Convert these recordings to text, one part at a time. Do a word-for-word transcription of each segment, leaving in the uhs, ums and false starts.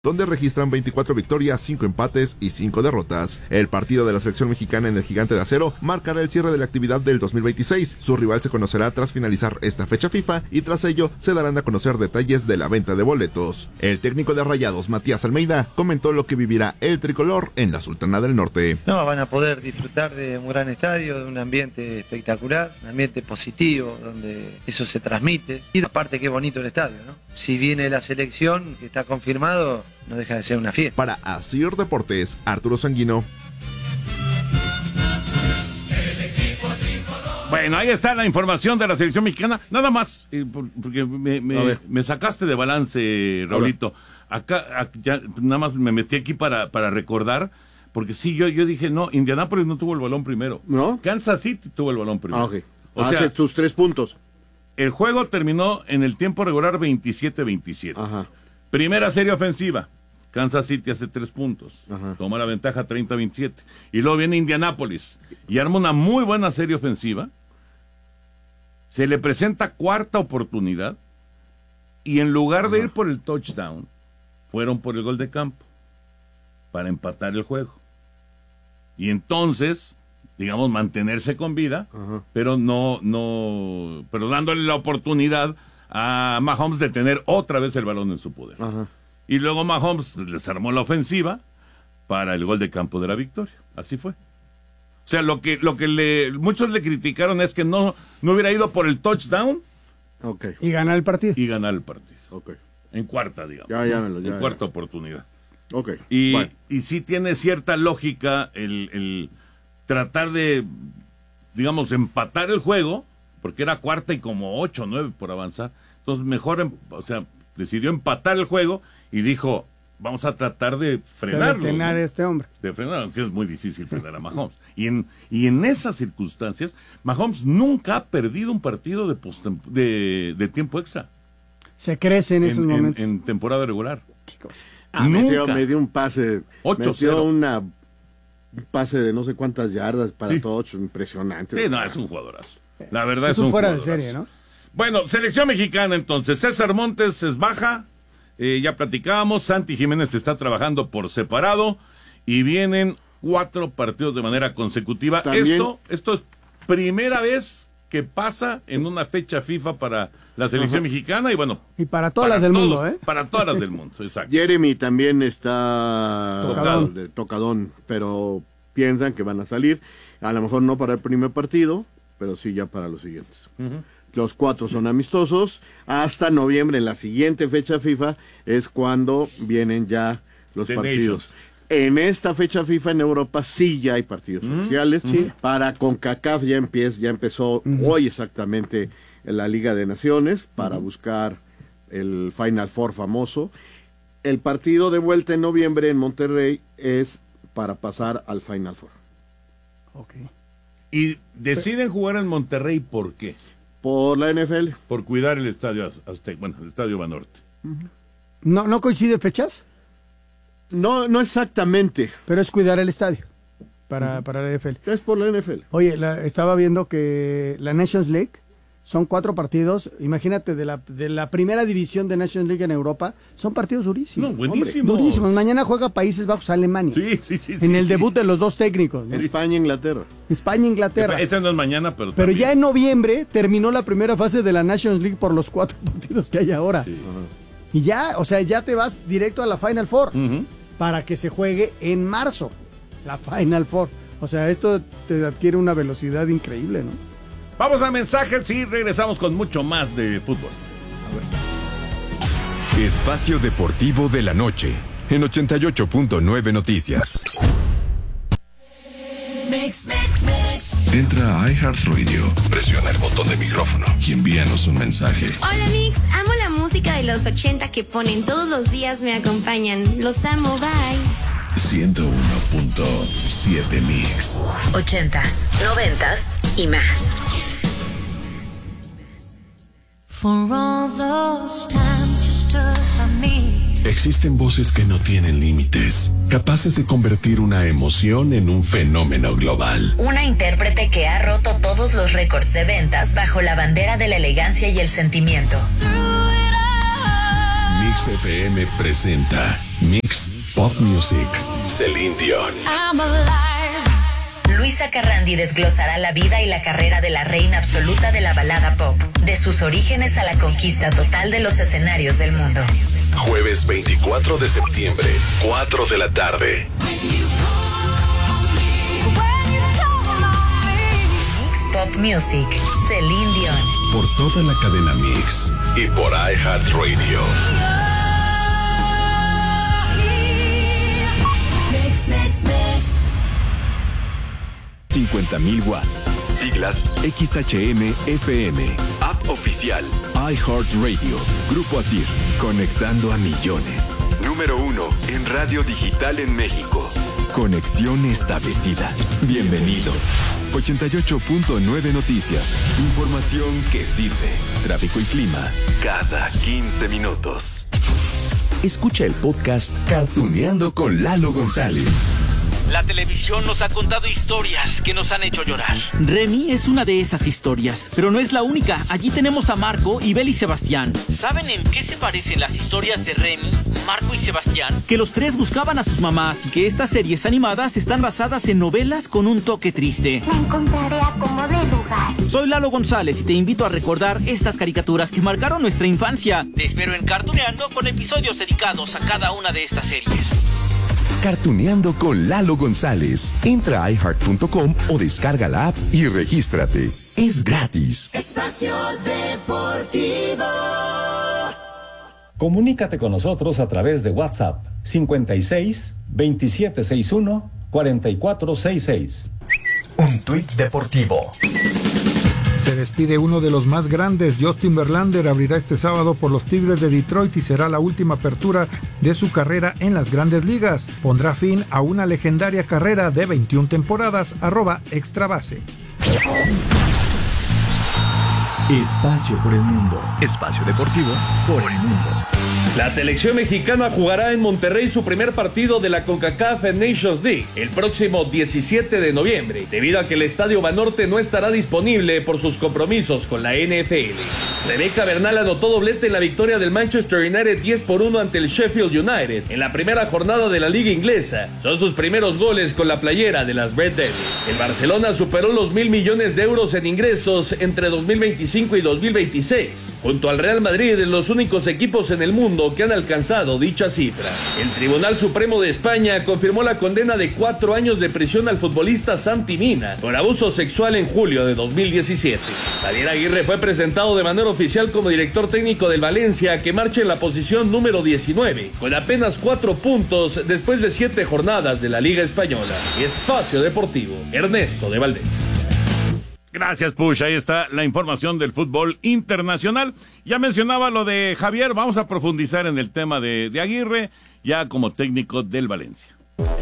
donde registran veinticuatro victorias, cinco empates y cinco derrotas. El partido de la selección mexicana en el Gigante de Acero marcará el cierre de la actividad del dos mil veintiséis. Su rival se conocerá tras finalizar esta fecha FIFA y tras ello se darán a conocer detalles de la venta de boletos. El técnico de Rayados, Matías Almeida, comentó lo que vivirá el tricolor en la Sultana del Norte. No, van a poder disfrutar de un gran estadio, de un ambiente espectacular, un ambiente positivo, donde eso se transmite. Y aparte qué bonito el estadio, ¿no? Si viene la selección, que está confirmado, no deja de ser una fiesta. Para Asir Deportes, Arturo Sanguino. Bueno, ahí está la información de la selección mexicana. Nada más, eh, porque me, me, me sacaste de balance, Raulito. Acá, acá ya, nada más me metí aquí para, para recordar, porque sí, yo, yo dije, no, Indianápolis no tuvo el balón primero. ¿No? Kansas City tuvo el balón primero. Ah, ok. O Hace sea, sus tres puntos. El juego terminó en el tiempo regular veintisiete veintisiete. Ajá. Primera serie ofensiva. Kansas City hace tres puntos. Ajá. Toma la ventaja treinta veintisiete. Y luego viene Indianápolis y arma una muy buena serie ofensiva. Se le presenta cuarta oportunidad y en lugar de Ajá. ir por el touchdown, fueron por el gol de campo para empatar el juego. Y entonces, digamos, mantenerse con vida, Ajá. pero no, no, pero dándole la oportunidad a Mahomes de tener otra vez el balón en su poder. Ajá. Y luego Mahomes les armó la ofensiva para el gol de campo de la victoria. Así fue. O sea, lo que, lo que le, muchos le criticaron es que no, no hubiera ido por el touchdown. Okay. Y ganar el partido. Y ganar el partido. Okay. En cuarta, digamos. Ya, ya me lo, ya, en cuarta ya. oportunidad. Okay. Y, bueno. y sí tiene cierta lógica el, el tratar de, digamos, empatar el juego, porque era cuarta y como ocho, nueve por avanzar. Entonces mejor, em, o sea, decidió empatar el juego y dijo, vamos a tratar de frenarlo. De detener ¿no? a este hombre. De frenar, que es muy difícil frenar a Mahomes. Y en, y en esas circunstancias, Mahomes nunca ha perdido un partido de, postem- de, de tiempo extra. Se crece en, En, esos en- momentos. en temporada regular. ¿Qué cosa? Ah, metió, Nunca. me dio un pase. ocho metió cero. una, un pase de no sé cuántas yardas para Sí. todos. Impresionante. Sí, no, es un jugadorazo. La verdad Es es, un un fuera de jugadorazo. serie, ¿no? Bueno, selección mexicana entonces. César Montes es baja. Eh, ya platicábamos. Santi Jiménez está trabajando por separado. Y vienen cuatro partidos de manera consecutiva. También- Esto, esto es primera vez que pasa en una fecha FIFA para la selección Ajá. mexicana. Y bueno, Y para todas para las del todos- mundo, ¿eh? Para todas las del mundo, exacto. Jeremy también está Tocadón. de tocadón, pero piensan que van a salir. A lo mejor no para el primer partido, pero sí ya para los siguientes. Ujú. Los cuatro son amistosos. Hasta noviembre, en la siguiente fecha FIFA, es cuando vienen ya los The partidos. Nations. En esta fecha FIFA en Europa sí ya hay partidos oficiales. Para CONCACAF ya, empieza, ya empezó hoy exactamente la Liga de Naciones para buscar el Final Four famoso. El partido de vuelta en noviembre en Monterrey es para pasar al Final Four. Ok. Y deciden jugar en Monterrey, ¿por qué? Por la N F L. Por cuidar el estadio Azteca, bueno, el estadio Banorte. ¿No, ¿No coincide fechas? No, no exactamente. Pero es cuidar el estadio para, para la N F L. Es por la N F L. Oye, la- estaba viendo que la Nations League son cuatro partidos. Imagínate, de la, de la primera división de Nations League en Europa, son partidos durísimos. No, buenísimos. Hombre, durísimos. Mañana juega Países Bajos Alemania. Sí, sí, sí. En sí, el sí. debut de los dos técnicos, ¿no? España, Inglaterra. España, Inglaterra. Esta no es mañana, pero Pero también. ya en noviembre terminó la primera fase de la Nations League por los cuatro partidos que hay ahora. Sí. Y ya, o sea, ya te vas directo a la Final Four Ujú. para que se juegue en marzo. La Final Four. O sea, esto te adquiere una velocidad increíble, ¿no? Vamos a mensajes y regresamos con mucho más de fútbol. Espacio Deportivo de la Noche, en ochenta y ocho punto nueve Noticias. Mix, mix, mix. Entra a iHeartRadio, presiona el botón de micrófono y envíanos un mensaje. Hola Mix, amo la música de los ochenta que ponen todos los días, me acompañan. Los amo, bye. ciento uno punto siete Mix. Ochentas, noventas y más. For all those times you stood by me. Existen voces que no tienen límites, capaces de convertir una emoción en un fenómeno global. Una intérprete que ha roto todos los récords de ventas bajo la bandera de la elegancia y el sentimiento. Mix F M presenta Mix Pop Music. Celine Dion. Luisa Carrandi desglosará la vida y la carrera de la reina absoluta de la balada pop, de sus orígenes a la conquista total de los escenarios del mundo. Jueves veinticuatro de septiembre, cuatro de la tarde. Mix Pop Music, Celine Dion. Por toda la cadena Mix y por iHeartRadio. Mix, mix, mix. cincuenta mil watts. Siglas X H M F M. App oficial iHeartRadio. Grupo Asir. Conectando a millones. Número uno en radio digital en México. Conexión establecida. Bienvenido. ochenta y ocho punto nueve Noticias. Información que sirve. Tráfico y clima cada quince minutos. Escucha el podcast Cartuneando con Lalo González. La televisión nos ha contado historias que nos han hecho llorar. Remy es una de esas historias, pero no es la única. Allí tenemos a Marco, Ibel y Sebastián. ¿Saben en qué se parecen las historias de Remy, Marco y Sebastián? Que los tres buscaban a sus mamás y que estas series animadas están basadas en novelas con un toque triste. Me encontraré a como de lugar. Soy Lalo González y te invito a recordar estas caricaturas que marcaron nuestra infancia. Te espero en Cartuneando con episodios dedicados a cada una de estas series. Cartuneando con Lalo González. Entra a i heart punto com o descarga la app y regístrate. Es gratis. Espacio Deportivo. Comunícate con nosotros a través de WhatsApp cincuenta y seis, veintisiete sesenta y uno, cuarenta y cuatro sesenta y seis. Un tuit deportivo. Se despide uno de los más grandes. Justin Verlander abrirá este sábado por los Tigres de Detroit y será la última apertura de su carrera en las Grandes Ligas. Pondrá fin a una legendaria carrera de veintiuna temporadas. Arroba extra base. Espacio por el mundo. Espacio deportivo por el mundo. La selección mexicana jugará en Monterrey su primer partido de la CONCACAF Nations League el próximo diecisiete de noviembre, debido a que el Estadio Banorte no estará disponible por sus compromisos con la N F L. Rebeca Bernal anotó doblete en la victoria del Manchester United diez por uno ante el Sheffield United en la primera jornada de la Liga Inglesa. Son sus primeros goles con la playera de las Red Devils. El Barcelona superó los mil millones de euros en ingresos entre dos mil veinticinco y dos mil veintiséis. Junto al Real Madrid, los únicos equipos en el mundo que han alcanzado dicha cifra. El Tribunal Supremo de España confirmó la condena de cuatro años de prisión al futbolista Santi Mina por abuso sexual en julio de dos mil diecisiete. Javier Aguirre fue presentado de manera oficial como director técnico del Valencia, que marcha en la posición número diecinueve, con apenas cuatro puntos después de siete jornadas de la Liga Española. Espacio Deportivo, Ernesto de Valdés. Gracias, Push. Ahí está la información del fútbol internacional. Ya mencionaba lo de Javier. Vamos a profundizar en el tema de, de Aguirre, ya como técnico del Valencia.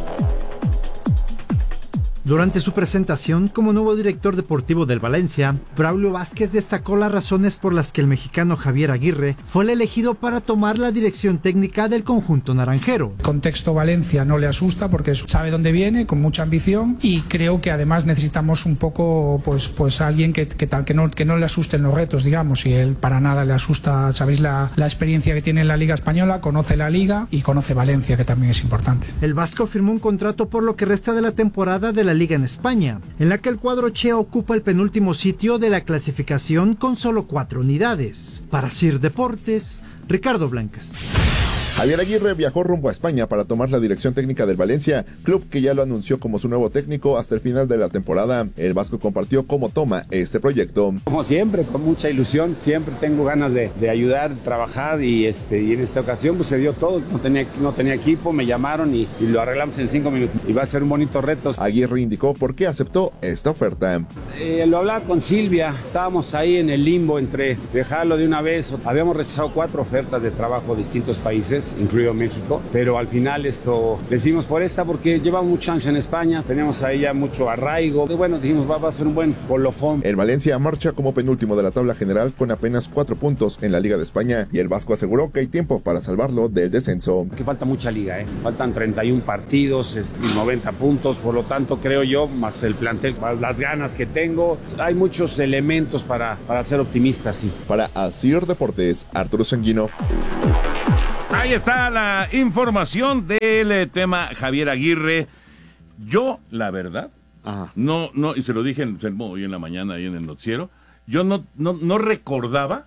Durante su presentación como nuevo director deportivo del Valencia, Braulio Vázquez destacó las razones por las que el mexicano Javier Aguirre fue el elegido para tomar la dirección técnica del conjunto naranjero. El contexto Valencia no le asusta porque sabe dónde viene, con mucha ambición, y creo que además necesitamos un poco pues pues alguien que, que, que, no, que no le asusten los retos, digamos, y él para nada le asusta. Sabéis la, la experiencia que tiene en la Liga Española, conoce la Liga y conoce Valencia, que también es importante. El vasco firmó un contrato por lo que resta de la temporada de la Liga en España, en la que el cuadro Chea ocupa el penúltimo sitio de la clasificación con solo cuatro unidades. Para Sir Deportes, Ricardo Blancas. Javier Aguirre viajó rumbo a España para tomar la dirección técnica del Valencia, club que ya lo anunció como su nuevo técnico hasta el final de la temporada. El vasco compartió cómo toma este proyecto. Como siempre, con mucha ilusión, siempre tengo ganas de, de ayudar, trabajar y, este, y en esta ocasión pues, se dio todo. No tenía, no tenía equipo, me llamaron y, y lo arreglamos en cinco minutos. Y va a ser un bonito reto. Aguirre indicó por qué aceptó esta oferta. Eh, lo hablaba con Silvia, estábamos ahí en el limbo entre dejarlo de una vez. Habíamos rechazado cuatro ofertas de trabajo de distintos países, incluido México, pero al final esto decidimos por esta porque llevamos mucho años en España, tenemos ahí ya mucho arraigo, y bueno, dijimos va, va a ser un buen colofón. El Valencia marcha como penúltimo de la tabla general con apenas cuatro puntos en la Liga de España y el vasco aseguró que hay tiempo para salvarlo del descenso. Que falta mucha liga, ¿eh? Faltan treinta y uno partidos y noventa puntos, por lo tanto creo yo, más el plantel, más las ganas que tengo, hay muchos elementos para, para ser optimistas, sí. Para Asir Deportes, Arturo Sanguino. Ahí está la información del eh, tema Javier Aguirre. Yo, la verdad, Ajá. no, no, y se lo dije en, hoy en la mañana ahí en el noticiero, yo no, no, no recordaba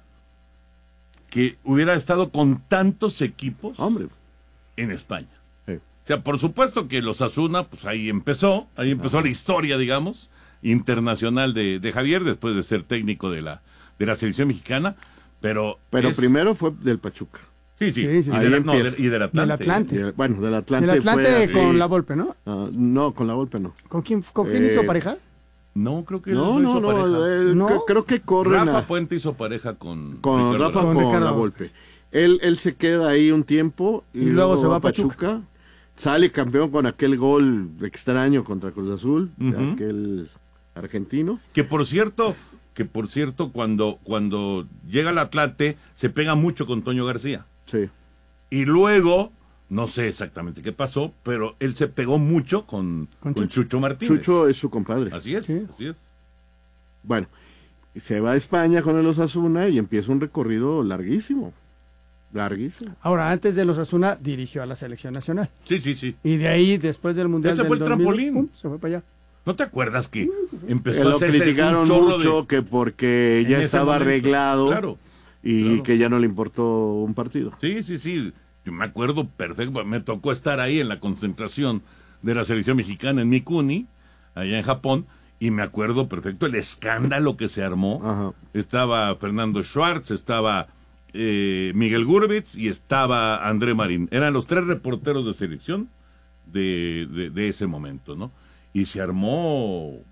que hubiera estado con tantos equipos Hombre. en España. Sí. O sea, por supuesto que los Osasuna, pues ahí empezó, ahí empezó Ajá. la historia, digamos, internacional de, de Javier, después de ser técnico de la, de la selección mexicana, pero... Pero es... primero fue del Pachuca. Sí, sí, sí, sí, y, sí. del, no, de, y del Atlante. Del Atlante. Y del, bueno, del Atlante, del Atlante fue así. con la Volpe, ¿no? Uh, no, con la Volpe no. ¿Con quién, con quién eh, hizo pareja? No, creo que no, no, no, hizo no, pareja. Eh, ¿No? Creo, creo que corren Rafa a, Puente hizo pareja con, con Ricardo Rafa Con con Ricardo. la Volpe. Él, él se queda ahí un tiempo y, Y luego se va a Pachuca. Pachuca. Sale campeón con aquel gol extraño contra Cruz Azul, Ujú. de aquel argentino. Que por cierto, que por cierto, cuando, cuando llega al Atlante, se pega mucho con Toño García. Sí. Y luego, no sé exactamente qué pasó, pero él se pegó mucho con, Con con Chucho. Chucho Martínez. Chucho es su compadre. Así es, Sí. así es. Bueno, se va a España con el Osasuna y empieza un recorrido larguísimo. Larguísimo. Ahora, antes de los Osasuna, dirigió a la selección nacional. Sí, sí, sí. Y de ahí, después del Mundial Ese del fue el dos mil, trampolín. pum, se fue para allá. ¿No te acuerdas que empezó Que a lo hacerse criticaron un chorro mucho de... que porque ya en ese estaba momento? arreglado Claro, y claro. que ya no le importó un partido. Sí, sí, sí. Yo me acuerdo perfecto. Me tocó estar ahí en la concentración de la selección mexicana en Mikuni, allá en Japón, y me acuerdo perfecto el escándalo que se armó. Ajá. Estaba Fernando Schwartz, estaba eh, Miguel Gurbitz y estaba André Marín. Eran los tres reporteros de selección de, de, de ese momento, ¿no? Y se armó, o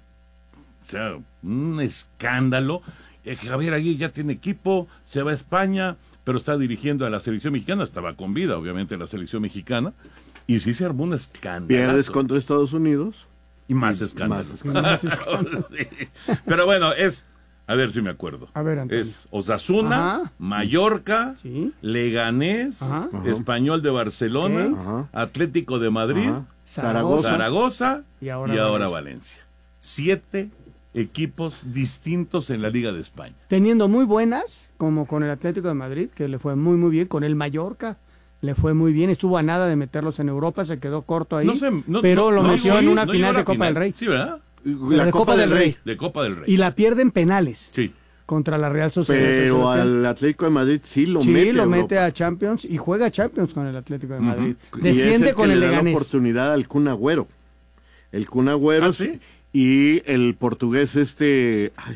sea, un escándalo. Eh, Javier Aguirre ya tiene equipo, se va a España, pero está dirigiendo a la selección mexicana, estaba con vida, obviamente, la selección mexicana, y sí se armó un escándalo. Pierdes contra Estados Unidos. Y más y escándalos. más escándalos. Más escándalos. Sí. Pero bueno, es, a ver si me acuerdo. A ver, Antonio. Es Osasuna, Ajá. Mallorca, Sí. Leganés, Ajá. Español de Barcelona, Ok. Ajá. Atlético de Madrid, Ajá. Zaragoza. Zaragoza Y y ahora ahora, Valencia. Valencia. Siete equipos distintos en la Liga de España. Teniendo muy buenas, como con el Atlético de Madrid, que le fue muy, muy bien, con el Mallorca, le fue muy bien, estuvo a nada de meterlos en Europa, se quedó corto ahí, No sé, no- pero no- lo no metió llegó- en una no final llegó a de la Copa final. del Rey. Sí, ¿verdad? La de Copa del Rey. De Copa del Rey. Y la pierde en penales Sí. contra la Real Sociedad. de San Pero Sebastián. al Atlético de Madrid sí lo sí, mete. lo a mete Europa. a Champions y juega a Champions con el Atlético de Madrid. Y Desciende es el con que el le da la Leganés. oportunidad al Kun Agüero. El Kun Agüero ¿Ah, sí? y el portugués este... Ay,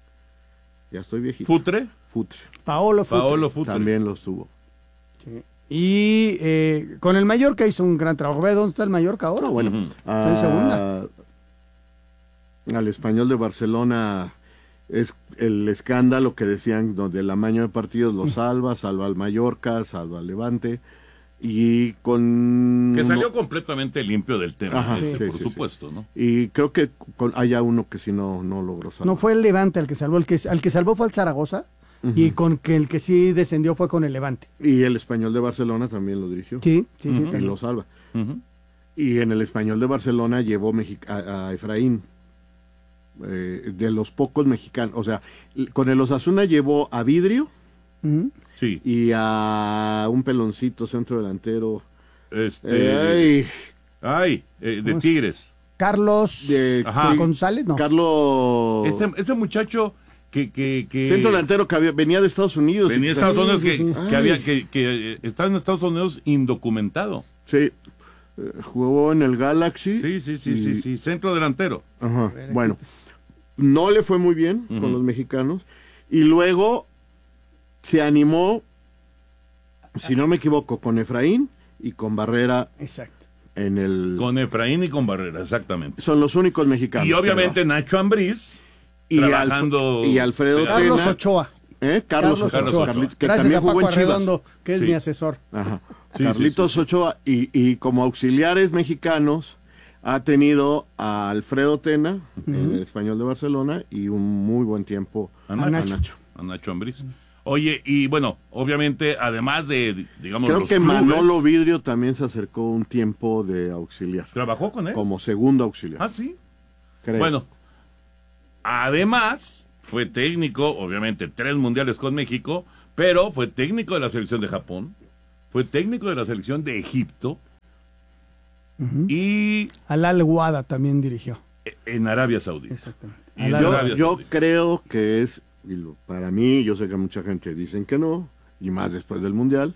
ya estoy viejito. Futre. Futre. Paolo Futre. Paolo Futre. También los tuvo. Sí. Y eh, con el Mallorca hizo un gran trabajo. ¿Ve dónde está el Mallorca ahora? No, bueno, Ujú. Está en segunda. a- al Español de Barcelona es el escándalo que decían donde el amaño de partidos lo salva, salva al Mallorca, salva al Levante y con Que salió completamente limpio del tema, Ajá, ese, sí, por sí, supuesto, ¿no? y creo que con, haya uno que sí no no logró salvar. No fue el Levante el que salvó. El que, al que salvó fue el Zaragoza. Y con que el que sí descendió fue con el Levante. Y el Español de Barcelona también lo dirigió. Sí, sí, sí. Y también. lo salva. Ujú. Y en el Español de Barcelona llevó Mexi- a, a Efraín, eh, de los pocos mexicanos. O sea, l- con el Osasuna llevó a Vidrio Ujú. Sí. y a un peloncito centro delantero. Este. Eh, ay, Ay, eh, de ¿Cómo se- Tigres. Carlos de- Ajá. González, no. Carlos... Este, ese muchacho que, que, que Centro delantero que había- venía de Estados Unidos. venía de y- Estados Unidos, que, Sí, sí, sí. que Ay, había que, que eh, estaba en Estados Unidos indocumentado. Sí, eh, jugó en el Galaxy. Sí, sí, sí, y- sí, sí, centro delantero. Ajá, bueno, no le fue muy bien Ujú. con los mexicanos y luego se animó, si no me equivoco, con Efraín y con Barrera Exacto. en el... Con Efraín y con Barrera, exactamente. Son los únicos mexicanos. Y obviamente Nacho Ambriz y, trabajando. Alf- y Alfredo pegado. Carlos Tena, Ochoa. ¿eh? Carlos, Carlos Ochoa, Ochoa. Carlit- que Gracias también a jugó Paco en Chivas. Arredondo, que es Sí. mi asesor. Ajá. Sí, Carlitos sí, sí. Ochoa y, y como auxiliares mexicanos ha tenido a Alfredo Tena en el Español de Barcelona y un muy buen tiempo A a Nacho. Nacho. A Nacho Ambriz. Oye, y bueno, obviamente, además de, digamos, Creo los que clubes, Manolo Vidrio también se acercó un tiempo de auxiliar, ¿trabajó con él? como segundo auxiliar. Ah, sí. creo. Bueno, además, fue técnico, obviamente, tres mundiales con México, pero fue técnico de la selección de Japón, fue técnico de la selección de Egipto. Uh-huh. Y Al Al-Wada también dirigió. En Arabia Saudita. Exactamente. En Yo, Arabia yo Saudita. creo que es, y lo- para mí, yo sé que mucha gente dicen que no, y más después del Mundial,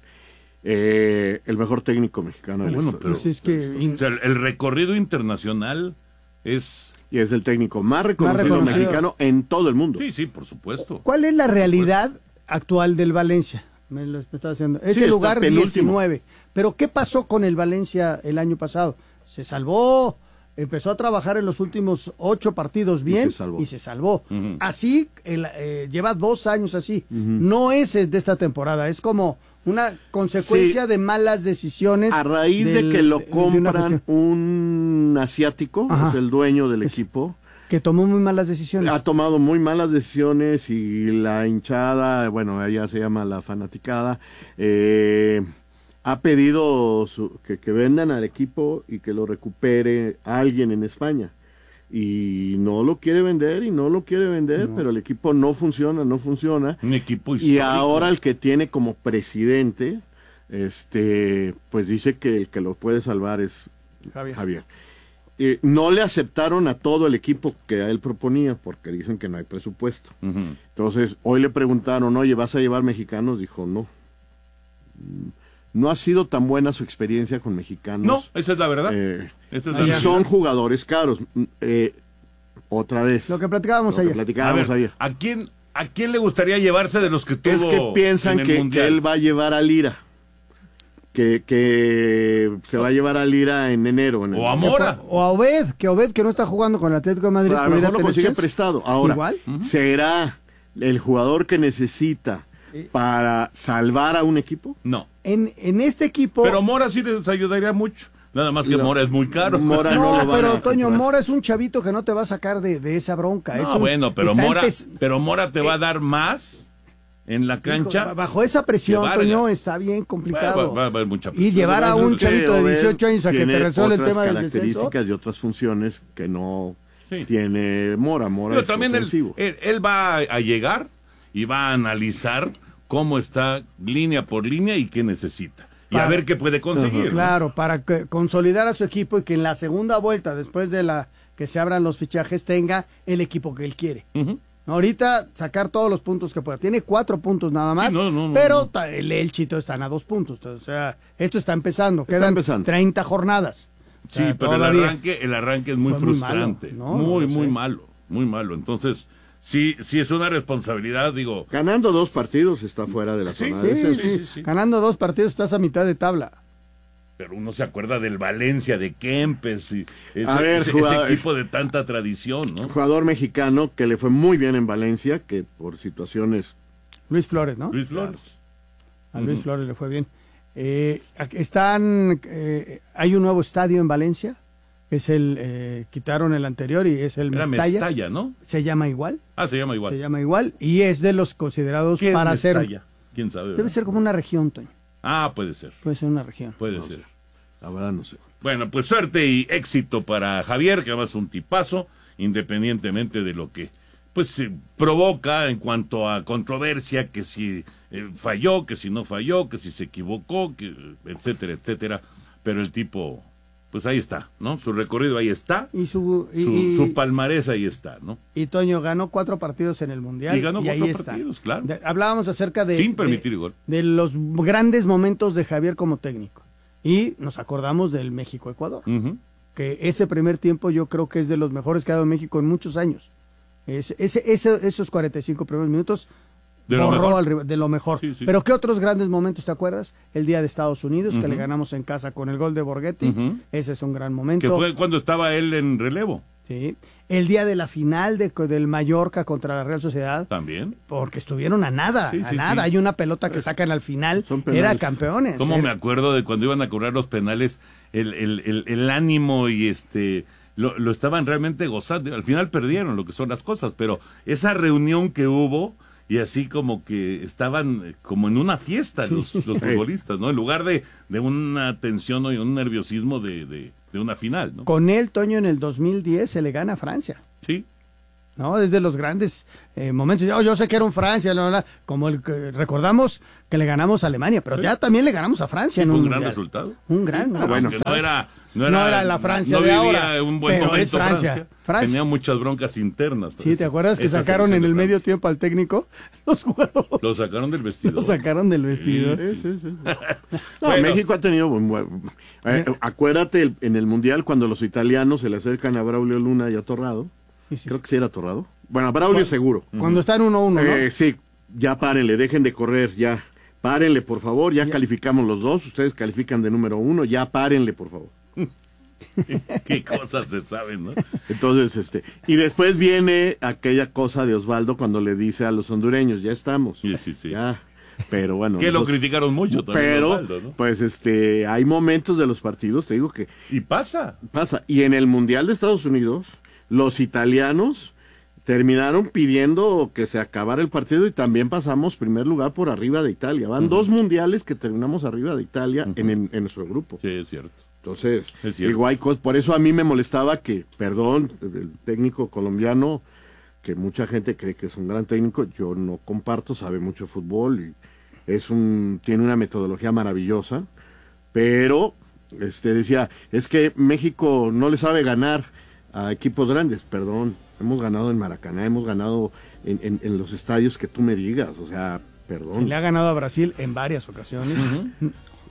eh, el mejor técnico mexicano. de la Bueno, historia. pero Pues es que o sea, el, el recorrido internacional es... Y es el técnico más reconocido, reconocido. mexicano en todo el mundo. Sí, sí, por supuesto. ¿Cuál es la realidad actual del Valencia? Me lo me estaba haciendo. Es Sí, el está lugar penúltimo. diecinueve. Pero ¿qué pasó con el Valencia el año pasado? Se salvó, empezó a trabajar en los últimos ocho partidos bien se salvó. y se salvó. Ujú. Así, el, eh, lleva dos años así. No es eh, de esta temporada, es como una consecuencia Sí. de malas decisiones. A raíz del- de que lo de- de una compran gestión. un asiático, Ajá. es el dueño del equipo, Que tomó muy malas decisiones. ha tomado muy malas decisiones y la hinchada, bueno, ella se llama la fanaticada, eh, ha pedido su- que, que vendan al equipo y que lo recupere alguien en España. Y no lo quiere vender y no lo quiere vender, pero el equipo no funciona, no funciona. Un equipo Y histórico. ahora el que tiene como presidente, este, pues dice que el que lo puede salvar es Javier. Javier. Eh, no le aceptaron a todo el equipo que a él proponía porque dicen que no hay presupuesto. Ujú. Entonces, hoy le preguntaron, oye, ¿vas a llevar mexicanos? Dijo, no. Mm, No ha sido tan buena su experiencia con mexicanos. No, esa es la verdad. Eh, Esa es la y realidad. son jugadores caros. Mm, eh, otra vez. Lo que platicábamos Lo que ayer. A platicábamos ver, ayer. ¿a quién, ¿a quién le gustaría llevarse de los que tuvo Es que piensan en el que, que Mundial? él va a llevar a Lira. Que, que se va a llevar a Lira en enero. En el- O a Mora. O a Obed, que Obed que no está jugando con el Atlético de Madrid. A lo pudiera mejor lo tener consigue chance. prestado. Ahora, Igual. ¿será el jugador que necesita para salvar a un equipo? No. En, en este equipo. Pero Mora sí les ayudaría mucho. Nada más que No. Mora es muy caro. Mora no No, lo van pero a Toño comprar. Mora es un chavito que no te va a sacar de, de esa bronca. es No, un- bueno, pero está Mora, empe- pero Mora te va a dar más en la cancha. Hijo, bajo esa presión, que Vargas. Toño, está bien complicado. Va, va- va a haber mucha Y presión. llevar a un Sí, chavito de Obed dieciocho años a que te tiene resuelva el otras tema del descenso. características y otras funciones que no Sí. tiene Mora. Mora Pero es también él, ofensivo. él- él va a, a llegar y va a analizar cómo está línea por línea y qué necesita. Y a Para- ver qué puede conseguir. ¿no? Claro, para que- consolidar a su equipo y que en la segunda vuelta, después de la que se abran los fichajes, tenga el equipo que él quiere. Ujú. Ahorita sacar todos los puntos que pueda. Tiene cuatro puntos nada más, Sí, no, no, no, pero no. ta- el Elchito están a dos puntos. O sea, esto está empezando. Está Quedan empezando. treinta jornadas. O Sí, sea, pero el todavía. arranque, el arranque es muy Fue muy frustrante. malo, ¿no? Muy, No lo muy sé. malo. Muy malo. Entonces, sí, sí es una responsabilidad, digo. Ganando dos partidos está fuera de la Sí, zona Sí, de sí, descenso. sí, sí, sí. Ganando dos partidos estás a mitad de tabla. Pero uno se acuerda del Valencia, de Kempes, y ese, A ver, ese- ese jugador- equipo de tanta tradición, ¿no? Jugador mexicano que le fue muy bien en Valencia, que por situaciones... Luis Flores, ¿no? Luis Flores. A Luis Ujú. Flores le fue bien. Eh, aquí están, eh, hay un nuevo estadio en Valencia. Es el, eh, quitaron el anterior y es el Era Mestalla. Mestalla, ¿no? Se llama igual. Ah, se llama igual. Se llama igual y es de los considerados ¿Qué es para ser. Mestalla? ¿Quién sabe? Debe verdad? ser como una región, Toño. Ah, puede ser. Puede ser una región. Puede No ser. sé. La verdad no sé. Bueno, pues suerte y éxito para Javier, que además es un tipazo, independientemente de lo que pues se provoca en cuanto a controversia, que si eh, falló, que si no falló, que si se equivocó, que etcétera, etcétera. Pero el tipo, pues ahí está, ¿no? Su recorrido ahí está, Y su, y, su, y- su palmarés ahí está, ¿no? y Toño ganó cuatro partidos en el Mundial. Y ganó ahí cuatro está. partidos, claro. De- hablábamos acerca de. Sin permitir de- gol. De los grandes momentos de Javier como técnico. Y nos acordamos del México-Ecuador. Ujú. Que ese primer tiempo yo creo que es de los mejores que ha dado México en muchos años. Es- ese, ese- esos cuarenta y cinco primeros minutos De lo borró mejor. al rival- de lo mejor. Sí, sí. Pero ¿qué otros grandes momentos te acuerdas? El día de Estados Unidos, que Ujú. le ganamos en casa con el gol de Borghetti. Ujú. Ese es un gran Que momento. fue cuando estaba él en relevo, Sí. El día de la final de, del Mallorca contra la Real Sociedad. también. Porque estuvieron a nada, Sí, a sí, nada. sí. Hay una pelota que sacan al final. Son penales. Era campeones. ¿Cómo Era- me acuerdo de cuando iban a cobrar los penales, el, el, el, el ánimo y este lo, lo estaban realmente gozando? Al final perdieron lo que son las cosas, pero esa reunión que hubo y así como que estaban eh, como en una fiesta los, los futbolistas, ¿no? En lugar de, de una tensión y un nerviosismo de, de, de una final, ¿no? Con él, Toño, en el dos mil diez se le gana a Francia. Sí. No, desde los grandes eh, momentos. Yo, yo sé que era un Francia, la, la, como el que recordamos que le ganamos a Alemania, pero sí. ya también le ganamos a Francia. Sí, en un, un gran mundial. resultado. Un gran, no, no, bueno, resultado. no era, no era, no era la Francia no de ahora. Un buen pero momento es Francia. Francia. Francia. Tenía muchas broncas internas. Sí, ¿te acuerdas que sacaron en el medio tiempo al técnico? Los jugadores. Lo sacaron del vestidor. Lo sacaron del vestidor. Sí, sí, sí. No, bueno. México ha tenido buen, buen eh, acuérdate el, en el Mundial cuando los italianos se le acercan a Braulio Luna y a Torrado. Sí, sí, creo que sí era Torrado. Bueno, a Braulio cuando, seguro. Cuando están uno a uno, ¿no? Eh, sí, ya párenle, dejen de correr, ya. Párenle, por favor, ya, ya calificamos los dos, ustedes califican de número uno, ya párenle, por favor. Qué cosas se saben, ¿no? Entonces, este, y después viene aquella cosa de Osvaldo cuando le dice a los hondureños, ya estamos. Sí, sí, sí. Ya. Pero bueno. Que lo los, criticaron mucho también. Pero, Osvaldo, ¿no? pues, este, hay momentos de los partidos, te digo que. Y pasa. Pasa. Y en el Mundial de Estados Unidos, los italianos terminaron pidiendo que se acabara el partido y también pasamos primer lugar por arriba de Italia. Van uh-huh. dos mundiales que terminamos arriba de Italia uh-huh. en, en, en nuestro grupo. Sí, es cierto. Entonces, es cierto. Digo, hay cosas, por eso a mí me molestaba que, perdón, el técnico colombiano, que mucha gente cree que es un gran técnico, yo no comparto, sabe mucho de fútbol y es un, tiene una metodología maravillosa, pero este decía, es que México no le sabe ganar a equipos grandes, perdón, hemos ganado en Maracaná, hemos ganado en, en, en los estadios que tú me digas, o sea, perdón. Se le ha ganado a Brasil en varias ocasiones. Uh-huh.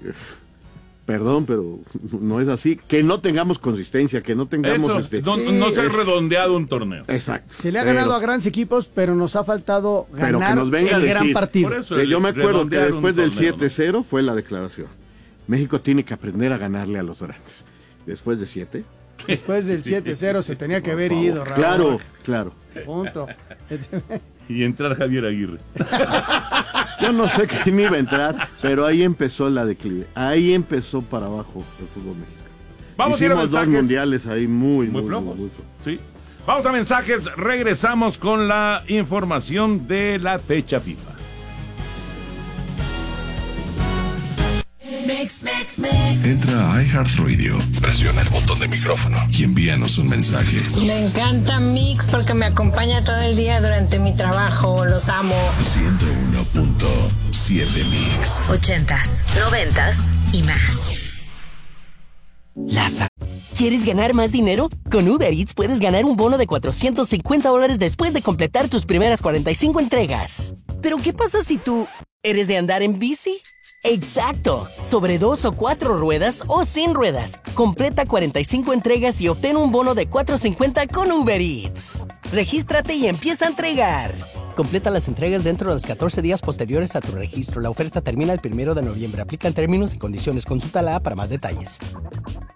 Perdón, pero no es así. Que no tengamos consistencia, que no tengamos... Eso, este, no, sí, no se ha es, redondeado un torneo. Exacto. Se le ha pero, ganado a grandes equipos, pero nos ha faltado ganar pero que nos venga el a decir, gran partido. Por eso, yo me acuerdo que después del siete cero ¿no? fue la declaración. México tiene que aprender a ganarle a los grandes. Después de siete... Después del siete cero se tenía que haber favor. ido, Raúl. Claro, claro. Punto. Y entrar Javier Aguirre. Yo no sé quién iba a entrar, pero ahí empezó la declive. Ahí empezó para abajo el fútbol mexicano. Vamos Hicimos a ir a mensajes. dos mundiales ahí muy, muy, muy, muy, muy sí. Vamos a mensajes. Regresamos con la información de la fecha FIFA. Mix, mix, mix. Entra a iHeartRadio, presiona el botón de micrófono y envíanos un mensaje. Me encanta Mix porque me acompaña todo el día durante mi trabajo. Los amo. ciento uno punto siete Mix. Ochentas, noventas y más. Laza. ¿Quieres ganar más dinero? Con Uber Eats puedes ganar un bono de cuatrocientos cincuenta dólares después de completar tus primeras cuarenta y cinco entregas. Pero ¿qué pasa si tú eres de andar en bici? ¡Exacto! Sobre dos o cuatro ruedas o sin ruedas. Completa cuarenta y cinco entregas y obtén un bono de cuatrocientos cincuenta con Uber Eats. Regístrate y empieza a entregar. Completa las entregas dentro de los catorce días posteriores a tu registro. La oferta termina el primero de noviembre. Aplican términos y condiciones. Consulta la app para más detalles.